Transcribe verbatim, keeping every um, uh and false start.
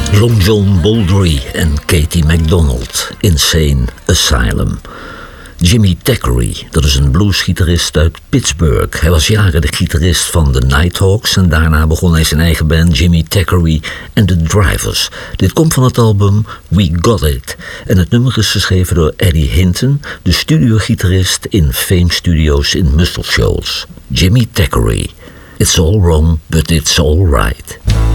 Long John Baldry en Katie MacDonald, Insane Asylum. Jimmy Thackeray, dat is een bluesgitarist uit Pittsburgh. Hij was jaren de gitarist van de Nighthawks en daarna begon hij zijn eigen band Jimmy Thackeray and the Drivers. Dit komt van het album We Got It en het nummer is geschreven door Eddie Hinton, de studiogitarist in Fame Studios in Muscle Shoals. Jimmy Thackeray. It's all wrong, but it's all right.